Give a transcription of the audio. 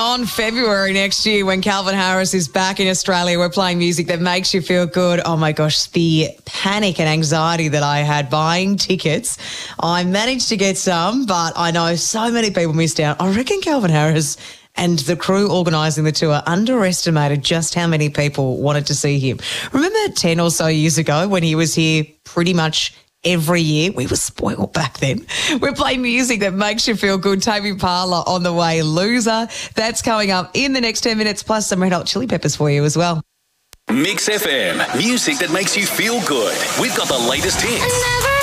on February next year when Calvin Harris is back in Australia. We're playing music that makes you feel good. Oh my gosh, the panic and anxiety that I had buying tickets. I managed to get some, but I know so many people missed out. I reckon Calvin Harris and the crew organising the tour underestimated just how many people wanted to see him. Remember 10 or so years ago when he was here pretty much every year? We were spoiled back then. We're playing music that makes you feel good. Tame Impala on the way, Loser. That's coming up in the next 10 minutes, plus some Red Hot Chili Peppers for you as well. Mix FM, music that makes you feel good. We've got the latest hits.